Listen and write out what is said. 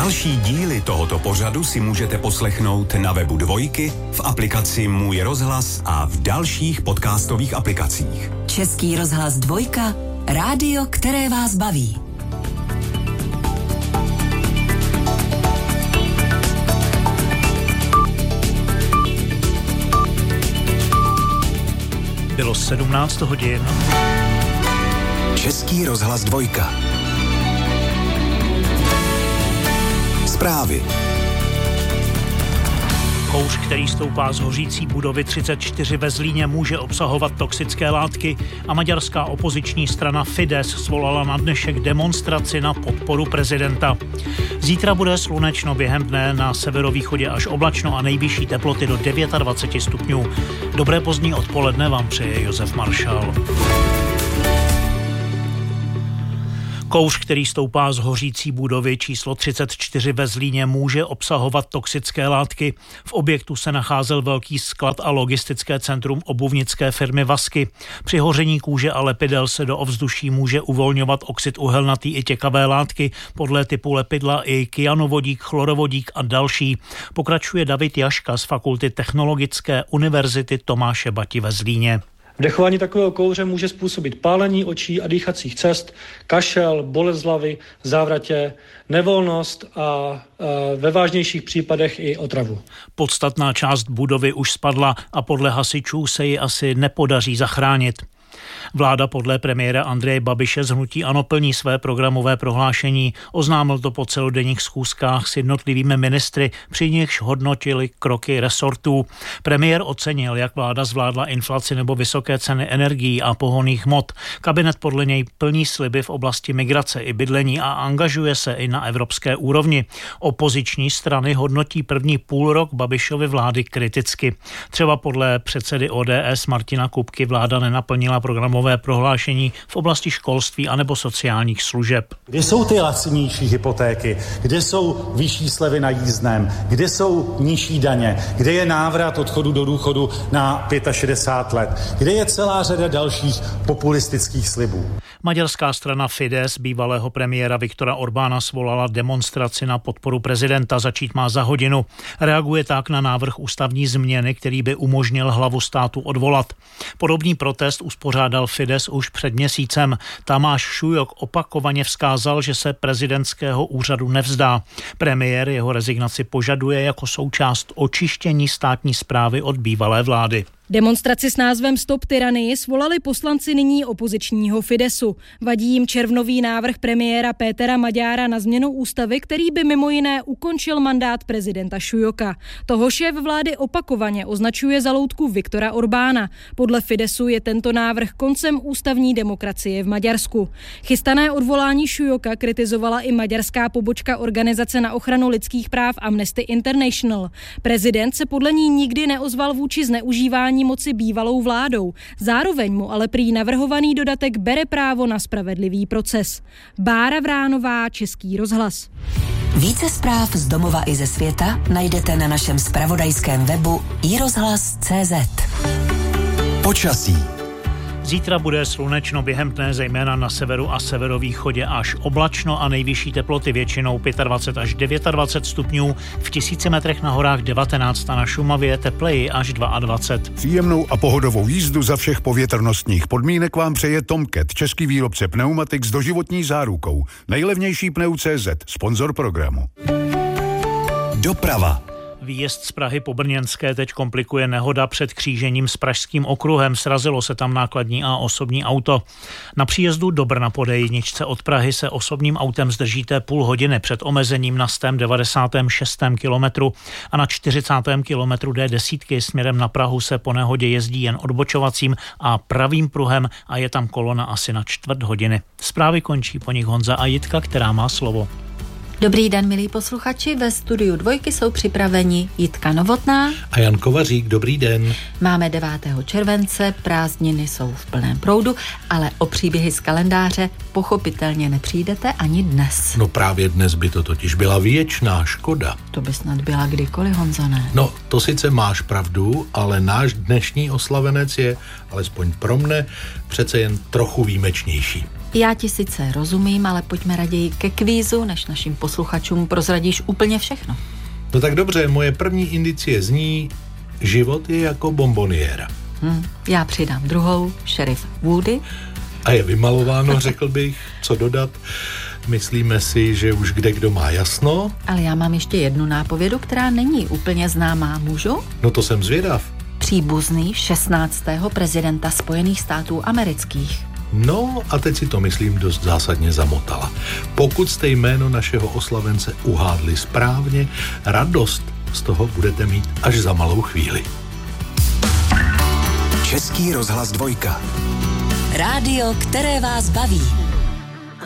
Další díly tohoto pořadu si můžete poslechnout na webu Dvojky, v aplikaci Můj rozhlas a v dalších podcastových aplikacích. Český rozhlas Dvojka, rádio, které vás baví. Bylo 17 hodin. Český rozhlas Dvojka. Zprávy. Kouř, který stoupá z hořící budovy 34 ve Zlíně, může obsahovat toxické látky a maďarská opoziční strana Fidesz svolala na dnešek demonstraci na podporu prezidenta. Zítra bude slunečno, během dne na severovýchodě až oblačno a nejvyšší teploty do 29 stupňů. Dobré pozdní odpoledne vám přeje Josef Maršal. Kouř, který stoupá z hořící budovy číslo 34 ve Zlíně, může obsahovat toxické látky. V objektu se nacházel velký sklad a logistické centrum obuvnické firmy Vasky. Při hoření kůže a lepidel se do ovzduší může uvolňovat oxid uhelnatý i těkavé látky, podle typu lepidla i kyanovodík, chlorovodík a další. Pokračuje David Jaška z Fakulty Technologické univerzity Tomáše Bati ve Zlíně. Vdechování takového kouře může způsobit pálení očí a dýchacích cest, kašel, bolest hlavy, závratě, nevolnost a ve vážnějších případech i otravu. Podstatná část budovy už spadla a podle hasičů se ji asi nepodaří zachránit. Vláda podle premiéra Andreje Babiše z hnutí ANO plní své programové prohlášení. Oznámil to po celodenních schůzkách s jednotlivými ministry, při nichž hodnotili kroky resortů. Premiér ocenil, jak vláda zvládla inflaci nebo vysoké ceny energií a pohonných hmot. Kabinet podle něj plní sliby v oblasti migrace i bydlení a angažuje se i na evropské úrovni. Opoziční strany hodnotí první půlrok Babišovy vlády kriticky. Třeba podle předsedy ODS Martina Kupky vláda nenaplnila programové prohlášení v oblasti školství anebo sociálních služeb. Kde jsou ty lacinější hypotéky? Kde jsou vyšší slevy na jízdném? Kde jsou nižší daně? Kde je návrat odchodu do důchodu na 65 let? Kde je celá řada dalších populistických slibů? Maďarská strana Fidesz bývalého premiéra Viktora Orbána svolala demonstraci na podporu prezidenta, začít má za hodinu. Reaguje tak na návrh ústavní změny, který by umožnil hlavu státu odvolat. Podobný protest uspořádal Fidesz už před měsícem. Tamáš Šujok opakovaně vzkázal, že se prezidentského úřadu nevzdá. Premiér jeho rezignaci požaduje jako součást očištění státní správy od bývalé vlády. Demonstraci s názvem Stop tyranii svolali poslanci nyní opozičního Fideszu. Vadí jim červnový návrh premiéra Pétera Maďára na změnu ústavy, který by mimo jiné ukončil mandát prezidenta Šujoka. Toho šéf vlády opakovaně označuje za loutku Viktora Orbána. Podle Fideszu je tento návrh koncem ústavní demokracie v Maďarsku. Chystané odvolání Šujoka kritizovala i maďarská pobočka Organizace na ochranu lidských práv Amnesty International. Prezident se podle ní nikdy neozval vůči zneužívání moci bývalou vládou. Zároveň mu ale prý navrhovaný dodatek bere právo na spravedlivý proces. Bára Vránová, Český rozhlas. Více zpráv z domova i ze světa najdete na našem zpravodajském webu iRozhlas.cz. Počasí. Zítra bude slunečno, během dne zejména na severu a severovýchodě až oblačno a nejvyšší teploty většinou 25 až 29 stupňů, v 1000 metrech na horách 19 a na Šumavě tepleji až 22. Příjemnou a pohodovou jízdu za všech povětrnostních podmínek vám přeje Tomcat, český výrobce pneumatik s doživotní zárukou. Nejlevnější pneu.cz, sponzor programu. Doprava. Výjezd z Prahy po Brněnské teď komplikuje nehoda před křížením s Pražským okruhem. Srazilo se tam nákladní a osobní auto. Na příjezdu do Brna po D1 od Prahy se osobním autem zdržíte půl hodiny před omezením na 196. kilometru a na 40. kilometru D10 směrem na Prahu se po nehodě jezdí jen odbočovacím a pravým pruhem a je tam kolona asi na čtvrt hodiny. Zprávy končí po nich Honza a Jitka, která má slovo. Dobrý den, milí posluchači, ve studiu Dvojky jsou připraveni Jitka Novotná a Jan Kovařík. Dobrý den. Máme 9. července, prázdniny jsou v plném proudu, ale o příběhy z kalendáře pochopitelně nepřijdete ani dnes. No právě dnes by to totiž byla věčná škoda. To by snad byla kdykoliv, Honzo, ne? No, to sice máš pravdu, ale náš dnešní oslavenec je, alespoň pro mne, přece jen trochu výjimečnější. Já ti sice rozumím, ale pojďme raději ke kvízu, než našim posluchačům prozradíš úplně všechno. No tak dobře, moje první indicie zní, život je jako bomboniéra. Já přidám druhou, šerif Woody. A je vymalováno, řekl bych, co dodat. Myslíme si, že už kdo má jasno. Ale já mám ještě jednu nápovědu, která není úplně známá. Můžu? No to jsem zvědav. Příbuzný 16. prezidenta Spojených států amerických. No a teď si to, myslím, dost zásadně zamotala. Pokud jste jméno našeho oslavence uhádli správně, radost z toho budete mít až za malou chvíli. Český rozhlas 2. Rádio, které vás baví.